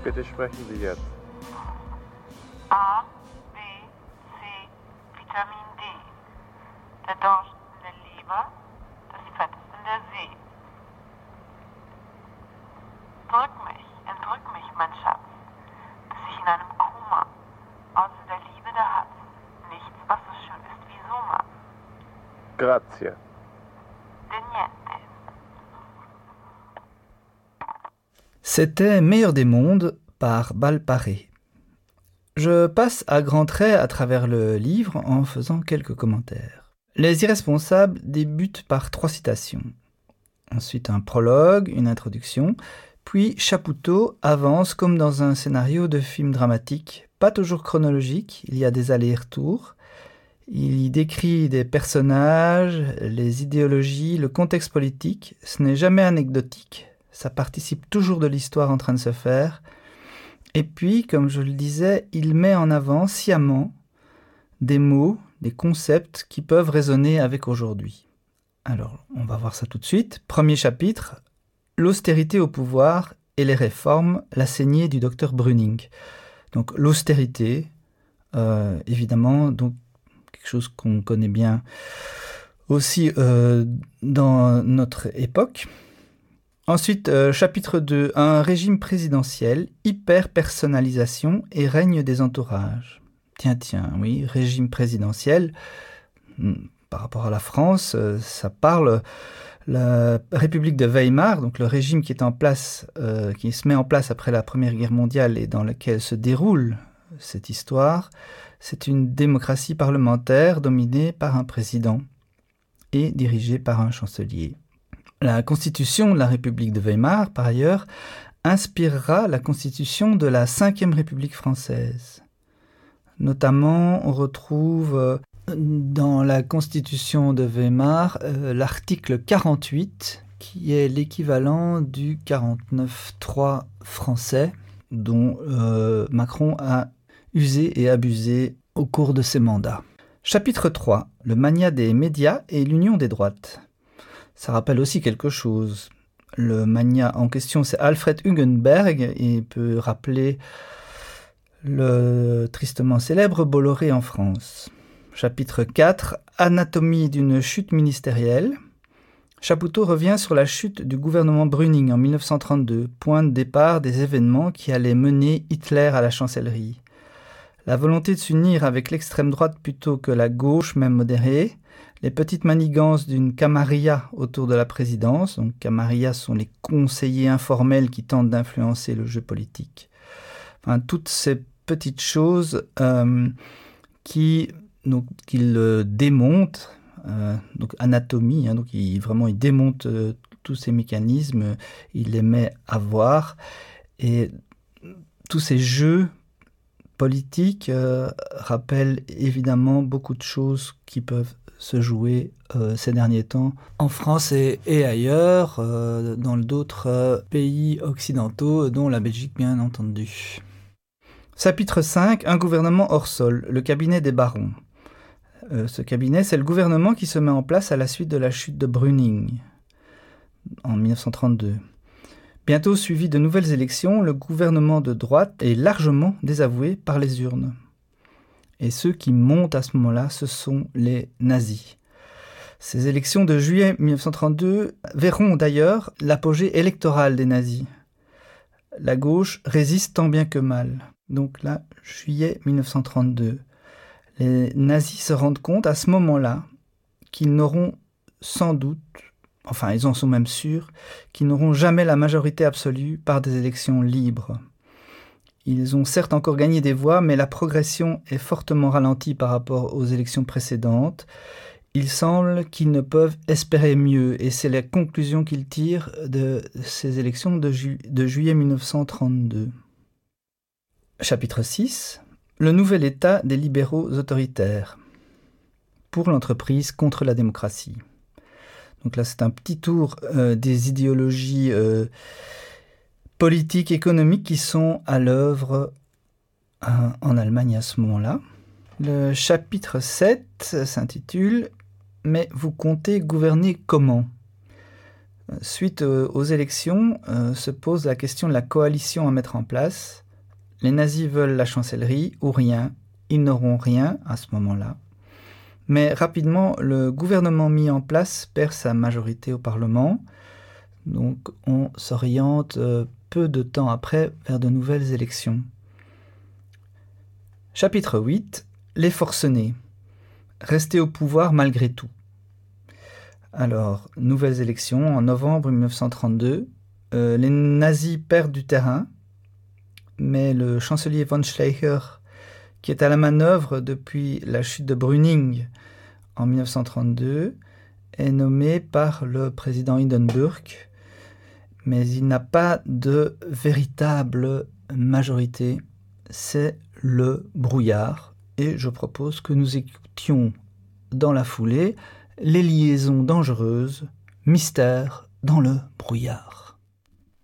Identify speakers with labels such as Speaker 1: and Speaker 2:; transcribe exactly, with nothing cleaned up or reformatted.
Speaker 1: Bitte sprechen Sie jetzt.
Speaker 2: A, B, C, Vitamin D. Der Dorsch in der Leber, das Fett ist in der See. Drück mich, entrück mich, mein Schatz, bis ich in einem Koma, außer der Liebe der Hatz, nichts, was so schön ist wie Soma.
Speaker 1: Grazie.
Speaker 2: De niente.
Speaker 3: C'était Meilleur des mondes par Balparé. Je passe à grands traits à travers le livre en faisant quelques commentaires. Les Irresponsables débutent par trois citations. Ensuite un prologue, une introduction, puis Chapoutot avance comme dans un scénario de film dramatique, pas toujours chronologique, il y a des allers-retours. Il y décrit des personnages, les idéologies, le contexte politique. Ce n'est jamais anecdotique, ça participe toujours de l'histoire en train de se faire. Et puis, comme je le disais, il met en avant sciemment des mots, des concepts qui peuvent résonner avec aujourd'hui. Alors, on va voir ça tout de suite. Premier chapitre, l'austérité au pouvoir et les réformes, la saignée du docteur Brüning. Donc, l'austérité, euh, évidemment, donc quelque chose qu'on connaît bien aussi euh, dans notre époque. Ensuite, euh, chapitre deux, un régime présidentiel, hyper-personnalisation et règne des entourages. Tiens, tiens, oui, régime présidentiel, par rapport à la France, euh, ça parle la République de Weimar, donc le régime qui est en place, euh, qui se met en place après la Première Guerre mondiale et dans lequel se déroule cette histoire, c'est une démocratie parlementaire dominée par un président et dirigée par un chancelier. La constitution de la République de Weimar, par ailleurs, inspirera la constitution de la Cinquième République française. Notamment, on retrouve dans la constitution de Weimar euh, l'article quarante-huit, qui est l'équivalent du quarante-neuf trois français, dont euh, Macron a usé et abusé au cours de ses mandats. Chapitre trois, le mania des médias et l'union des droites. Ça rappelle aussi quelque chose. Le mania en question, c'est Alfred Hugenberg et peut rappeler le tristement célèbre Bolloré en France. Chapitre quatre, anatomie d'une chute ministérielle. Chapoutot revient sur la chute du gouvernement Brüning en dix-neuf cent trente-deux, point de départ des événements qui allaient mener Hitler à la chancellerie. La volonté de s'unir avec l'extrême droite plutôt que la gauche, même modérée, les petites manigances d'une camarilla autour de la présidence, donc camarilla sont les conseillers informels qui tentent d'influencer le jeu politique. Enfin, toutes ces petites choses euh, qui, donc, qu'il euh, démonte, euh, donc anatomie, hein, donc il, vraiment il démonte euh, tous ces mécanismes, il les met à voir, et tous ces jeux politiques euh, rappellent évidemment beaucoup de choses qui peuvent se jouer euh, ces derniers temps en France et, et ailleurs, euh, dans d'autres euh, pays occidentaux, dont la Belgique bien entendu. Chapitre cinq, un gouvernement hors sol, le cabinet des barons. Euh, ce cabinet, c'est le gouvernement qui se met en place à la suite de la chute de Brüning en dix-neuf cent trente-deux. Bientôt suivi de nouvelles élections, le gouvernement de droite est largement désavoué par les urnes. Et ceux qui montent à ce moment-là, ce sont les nazis. Ces élections de juillet dix-neuf cent trente-deux verront d'ailleurs l'apogée électorale des nazis. La gauche résiste tant bien que mal. Donc là, juillet dix-neuf cent trente-deux. Les nazis se rendent compte à ce moment-là qu'ils n'auront sans doute, enfin ils en sont même sûrs, qu'ils n'auront jamais la majorité absolue par des élections libres. Ils ont certes encore gagné des voix, mais la progression est fortement ralentie par rapport aux élections précédentes. Il semble qu'ils ne peuvent espérer mieux, et c'est la conclusion qu'ils tirent de ces élections de, ju- de juillet dix-neuf cent trente-deux. Chapitre six. Le nouvel état des libéraux autoritaires. Pour l'entreprise contre la démocratie. Donc là, c'est un petit tour euh, des idéologies euh, politiques, économiques qui sont à l'œuvre euh, en Allemagne à ce moment-là. Le chapitre sept s'intitule « Mais vous comptez gouverner comment ?» Suite aux élections, euh, se pose la question de la coalition à mettre en place. Les nazis veulent la chancellerie ou rien. Ils n'auront rien à ce moment-là. Mais rapidement, le gouvernement mis en place perd sa majorité au Parlement. Donc on s'oriente euh, peu de temps après vers de nouvelles élections. Chapitre huit. Les forcenés. Rester au pouvoir malgré tout. Alors, nouvelles élections en novembre mille neuf cent trente-deux. Euh, les nazis perdent du terrain, mais le chancelier von Schleicher, qui est à la manœuvre depuis la chute de Brüning en mille neuf cent trente-deux, est nommé par le président Hindenburg, mais il n'a pas de véritable majorité. C'est le brouillard, et je propose que nous écoutions dans la foulée les liaisons dangereuses, mystère dans le brouillard.